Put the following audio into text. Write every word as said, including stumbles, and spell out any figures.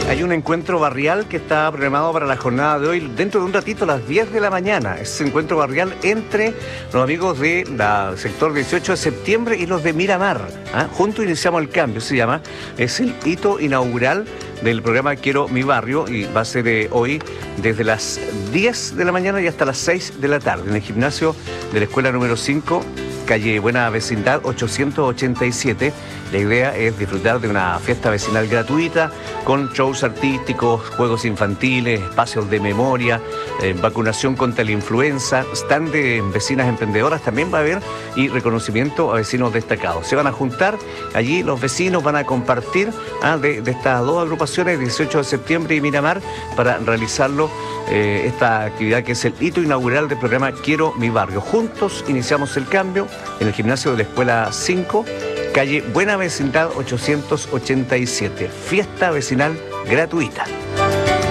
Hay un encuentro barrial que está programado para la jornada de hoy, dentro de un ratito, a las diez de la mañana. Es un encuentro barrial entre los amigos del sector dieciocho de septiembre y los de Miramar. ¿Ah? Juntos iniciamos el cambio, se llama. Es el hito inaugural del programa Quiero Mi Barrio y va a ser eh, hoy desde las diez de la mañana y hasta las seis de la tarde en el gimnasio de la escuela número cinco, calle Buena Vecindad ochocientos ochenta y siete. La idea es disfrutar de una fiesta vecinal gratuita con shows artísticos, juegos infantiles, espacios de memoria, eh, vacunación contra la influenza, stand de vecinas emprendedoras también va a haber y reconocimiento a vecinos destacados. Se van a juntar allí, los vecinos van a compartir ah, de, de estas dos agrupaciones, dieciocho de septiembre y Miramar, para realizarlo, eh, esta actividad que es el hito inaugural del programa Quiero Mi Barrio. Juntos iniciamos el cambio en el gimnasio de la escuela cinco, calle Buena Vecindad ochocientos ochenta y siete. Fiesta vecinal gratuita.